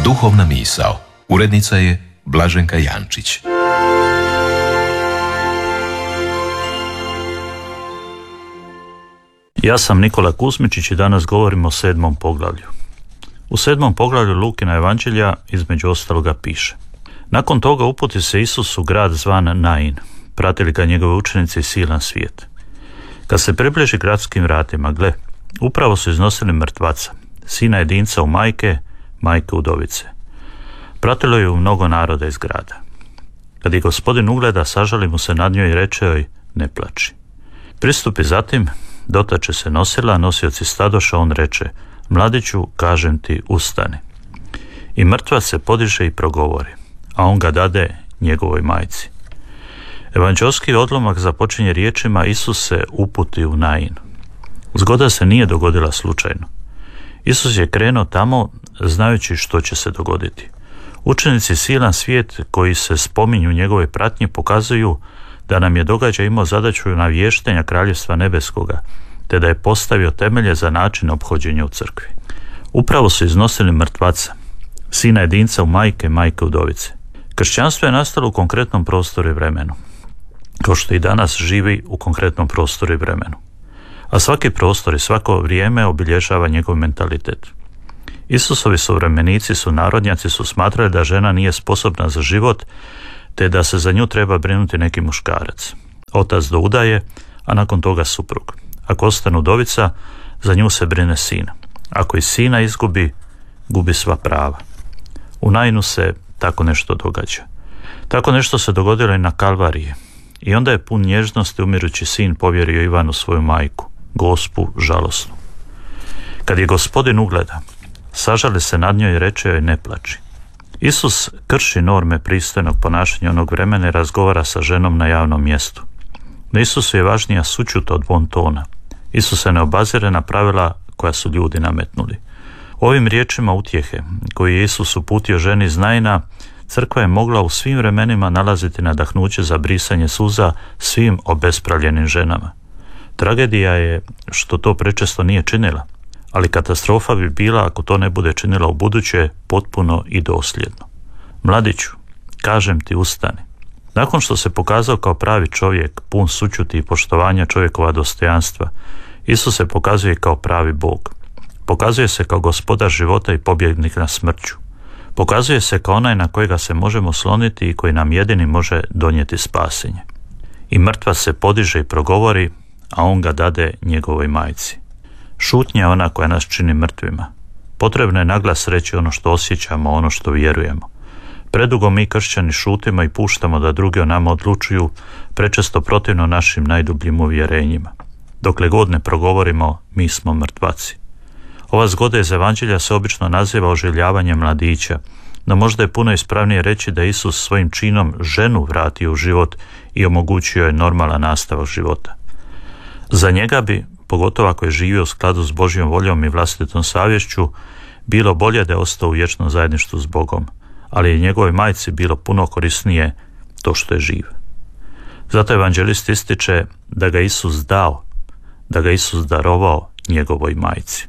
Duhovna misao. Urednica je Blaženka Jančić. Ja sam Nikola Kuzmičić i danas govorimo o 7. poglavlju. U 7. poglavlju Lukina evanđelja između ostaloga piše: nakon toga uputi se Isus u grad zvan Nain. Pratili ga njegove učenici i silan svijet. Kad se približi gradskim vratima, gle, upravo su iznosili mrtvaca, sina jedinca u majke udovice. Pratilo je u mnogo naroda iz grada. Kad je Gospodin ugleda, sažali mu se nad njoj i reče joj: ne plači. Pristupi zatim, dotače se nosila, nosioci stadoša, on reče: mladiću, kažem ti, ustani. I mrtvac se podiže i progovori, a on ga dade njegovoj majci. Evanđelski odlomak započinje riječima: Isus se uputi u Nain. Zgoda se nije dogodila slučajno. Isus je krenuo tamo znajući što će se dogoditi. Učenici silan svijet koji se spominju u njegove pratnje pokazuju da nam je događaj imao zadaću navještenja Kraljevstva nebeskoga, te da je postavio temelje za način ophođenja u crkvi. Upravo su iznosili mrtvaca, sina jedinca u majke udovice. Kršćanstvo je nastalo u konkretnom prostoru i vremenu, kao što i danas živi u konkretnom prostoru i vremenu. A svaki prostor i svako vrijeme obilježava njegov mentalitet. Isusovi suvremenici, narodnjaci su smatrali da žena nije sposobna za život, te da se za nju treba brinuti neki muškarac. Otac do udaje, a nakon toga suprug. Ako ostane udovica, za nju se brine sin. Ako i sina izgubi, gubi sva prava. U Nainu se tako nešto događa. Tako nešto se dogodilo i na Kalvariji. I onda je pun nježnosti umirući sin povjerio Ivanu svoju majku, Gospu žalosnu. Kad je Gospodin ugleda, sažali se nad njoj i reče joj: ne plači. Isus krši norme pristojnog ponašanja onog vremena i razgovara sa ženom na javnom mjestu. No Isusu je važnija sućut od bontona. Isus se ne obazire na pravila koja su ljudi nametnuli. Ovim riječima utjehe koji je Isus uputio ženi iz Naina, crkva je mogla u svim vremenima nalaziti nadahnuće za brisanje suza svim obespravljenim ženama. Tragedija je što to prečesto nije činila, ali katastrofa bi bila ako to ne bude činila u buduće potpuno i dosljedno. Mladiću, kažem ti, ustani. Nakon što se pokazao kao pravi čovjek, pun sućuti i poštovanja čovjekova dostojanstva, Isus se pokazuje kao pravi Bog. Pokazuje se kao gospodar života i pobjednik nad smrću. Pokazuje se kao onaj na kojega se možemo sloniti i koji nam jedini može donijeti spasenje. I mrtvac se podiže i progovori, a on ga dade njegovoj majci. Šutnja je ona koja nas čini mrtvima. Potrebno je naglas reći ono što osjećamo, ono što vjerujemo. Predugo mi kršćani šutimo i puštamo da drugi o nama odlučuju, prečesto protivno našim najdubljim uvjerenjima. Dokle god ne progovorimo, mi smo mrtvaci. Ova zgoda iz evanđelja se obično naziva oživljavanjem mladića, no možda je puno ispravnije reći da Isus svojim činom ženu vratio u život i omogućio je normalan nastavak života. Za njega bi, pogotovo ako je živio u skladu s Božjom voljom i vlastitom savješću, bilo bolje da je ostao u vječnom zajedništvu s Bogom, ali je njegovoj majci bilo puno korisnije to što je živ. Zato evanđelist ističe da ga Isus dao, da ga Isus darovao njegovoj majci.